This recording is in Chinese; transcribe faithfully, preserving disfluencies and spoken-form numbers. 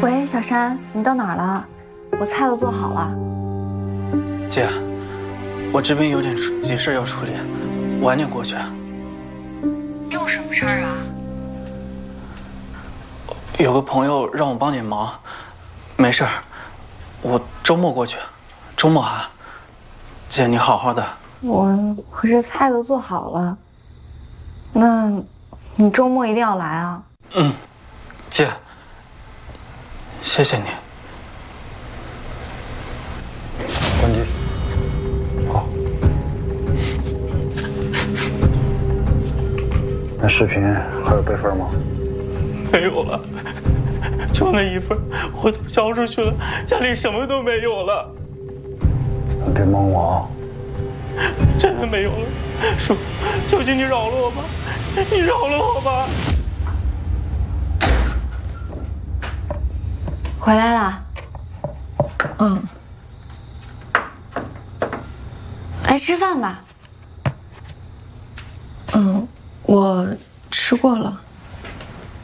喂，小山，你到哪儿了？我菜都做好了。 姐，我这边有点急事要处理，晚点过去。 又什么事儿啊？ 有个朋友让我帮点忙，没事儿，我周末过去。周末啊，姐你好好的。 我我这菜都做好了，那你周末一定要来啊。 嗯，姐，谢谢你。 关机。好。那视频还有备份吗？ 没有了，就那一份，我都交出去了，家里什么都没有了。 你别蒙我啊！ 真的没有了，叔，求求你饶了我吧，你饶了我吧。 回来啦。嗯。来吃饭吧。 嗯，我吃过了。